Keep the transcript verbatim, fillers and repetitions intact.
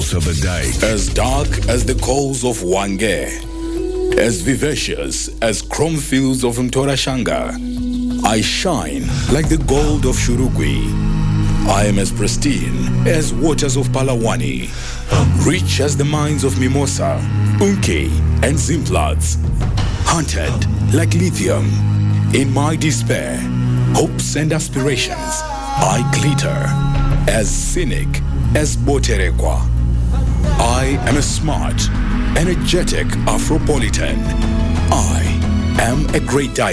North of the dike. As dark as the coals of Wange, as vivacious as chrome fields of Mtorashanga, I shine like the gold of Shurugwi. I am as pristine as waters of Palawani, rich as the mines of Mimosa, Unki, and Zimplats, hunted like lithium. In my despair, hopes and aspirations, I glitter as cynic as Boterekwa. I am a smart, energetic Afropolitan. I am a great